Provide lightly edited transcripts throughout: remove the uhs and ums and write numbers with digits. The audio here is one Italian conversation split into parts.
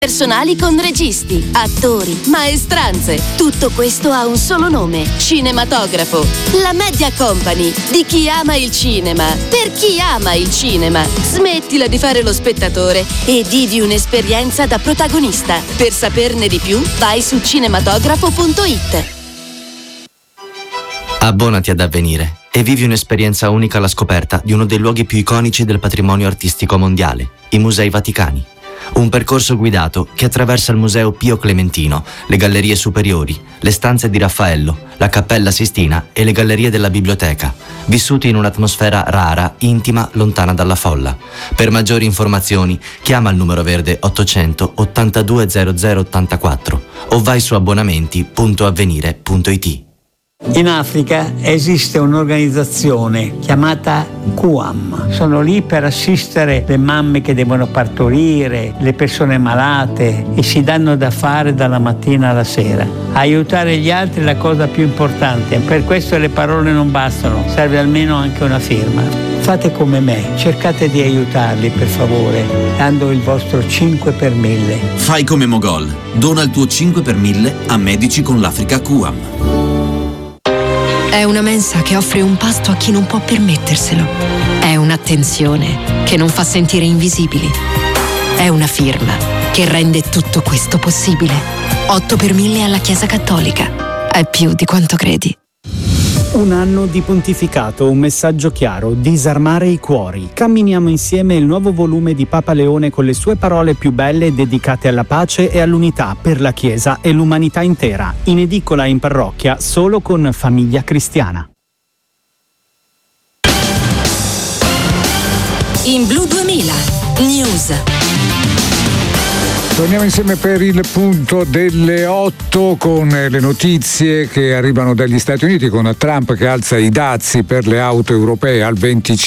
personali con registi, attori, maestranze. Tutto questo ha un solo nome: cinematografo. La Media Company, di chi ama il cinema, per chi ama il cinema. Smettila di fare lo spettatore e vivi un'esperienza da protagonista. Per saperne di più, vai su cinematografo.it. Abbonati ad Avvenire e vivi un'esperienza unica alla scoperta di uno dei luoghi più iconici del patrimonio artistico mondiale, i Musei Vaticani. Un percorso guidato che attraversa il Museo Pio Clementino, le gallerie superiori, le stanze di Raffaello, la Cappella Sistina e le gallerie della biblioteca, vissuti in un'atmosfera rara, intima, lontana dalla folla. Per maggiori informazioni chiama il numero verde 800 82 00 84 o vai su abbonamenti.avvenire.it. In Africa esiste un'organizzazione chiamata QAM. Sono lì per assistere le mamme che devono partorire, le persone malate, e si danno da fare dalla mattina alla sera. Aiutare gli altri è la cosa più importante, per questo le parole non bastano, serve almeno anche una firma. Fate come me, cercate di aiutarli per favore, dando il vostro 5 per 1000. Fai come Mogol, dona il tuo 5 per 1000 a Medici con l'Africa QAM. È una mensa che offre un pasto a chi non può permetterselo. È un'attenzione che non fa sentire invisibili. È una firma che rende tutto questo possibile. 8 per 1000 alla Chiesa Cattolica. È più di quanto credi. Un anno di pontificato, un messaggio chiaro: disarmare i cuori. Camminiamo insieme il nuovo volume di Papa Leone con le sue parole più belle dedicate alla pace e all'unità per la Chiesa e l'umanità intera. In edicola e in parrocchia solo con Famiglia Cristiana. In Blu 2000 News. Torniamo insieme per il punto delle 8 con le notizie che arrivano dagli Stati Uniti, con Trump che alza i dazi per le auto europee al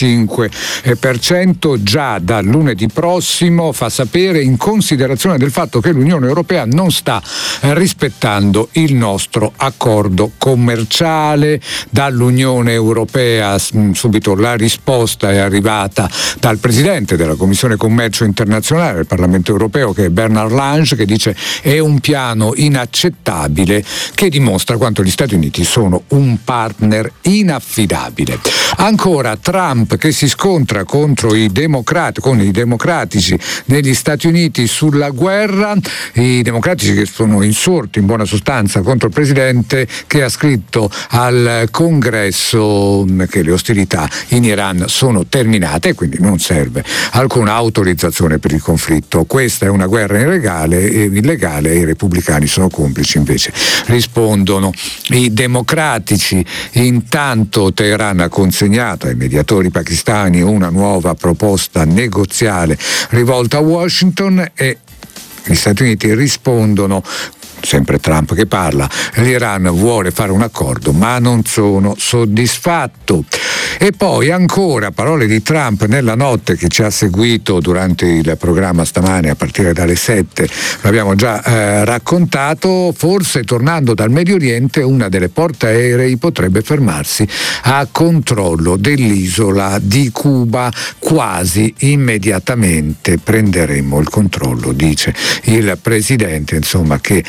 25% già da lunedì prossimo. Fa sapere, in considerazione del fatto che l'Unione Europea non sta rispettando il nostro accordo commerciale. Dall'Unione Europea subito la risposta è arrivata dal Presidente della Commissione Commercio Internazionale del Parlamento Europeo, che è Bernard Lange, che dice è un piano inaccettabile che dimostra quanto gli Stati Uniti sono un partner inaffidabile. Ancora Trump che si scontra con i democratici negli Stati Uniti sulla guerra, i democratici che sono insorti in buona sostanza contro il presidente, che ha scritto al Congresso che le ostilità in Iran sono terminate e quindi non serve alcuna autorizzazione per il conflitto. Questa è una guerra illegale e i repubblicani sono complici, invece rispondono i democratici. Intanto Teheran ha consegnato ai mediatori pakistani una nuova proposta negoziale rivolta a Washington e gli Stati Uniti rispondono. Sempre Trump che parla, l'Iran vuole fare un accordo ma non sono soddisfatto. E poi ancora parole di Trump nella notte che ci ha seguito durante il programma stamane a partire dalle 7, l'abbiamo già raccontato. Forse tornando dal Medio Oriente una delle portaerei potrebbe fermarsi a controllo dell'isola di Cuba, quasi immediatamente prenderemo il controllo, dice il presidente, insomma, che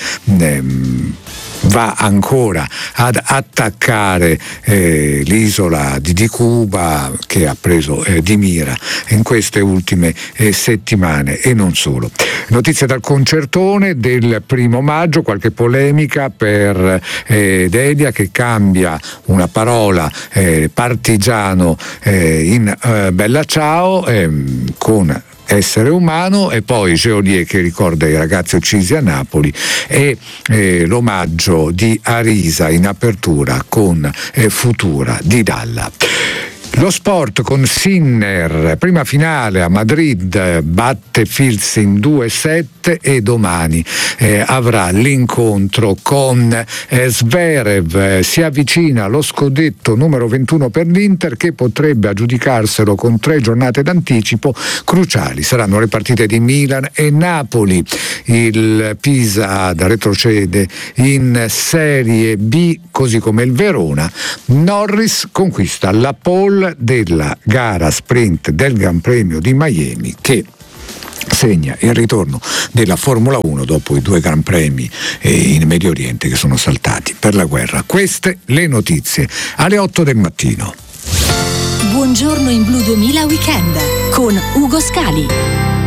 va ancora ad attaccare l'isola di Cuba, che ha preso di mira in queste ultime settimane, e non solo. Notizie dal concertone del 1 maggio, qualche polemica per Delia che cambia una parola, partigiano, in Bella Ciao, con essere umano, e poi Geolier che ricorda i ragazzi uccisi a Napoli, e l'omaggio di Arisa in apertura con Futura di Dalla. Lo sport con Sinner, prima finale a Madrid, batte Fils in 2-7 e domani avrà l'incontro con Zverev. Si avvicina lo scudetto numero 21 per l'Inter, che potrebbe aggiudicarselo con 3 giornate d'anticipo. Cruciali saranno le partite di Milan e Napoli. Il Pisa retrocede in Serie B, così come il Verona. Norris conquista la pole della gara sprint del Gran Premio di Miami, che segna il ritorno della Formula 1 dopo i 2 Gran Premi in Medio Oriente che sono saltati per la guerra. Queste le notizie alle 8 del mattino. Buongiorno in Blu 2000 Weekend con Ugo Scali.